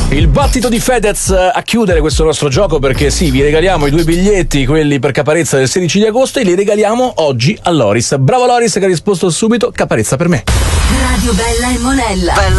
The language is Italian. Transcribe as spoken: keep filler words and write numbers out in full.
Il battito di Fedez a chiudere questo nostro gioco, perché sì, vi regaliamo i due biglietti, quelli per Caparezza del sedici di agosto, e li regaliamo oggi a Loris. Bravo Loris che ha risposto subito, Caparezza per me. Radio Bella e Monella.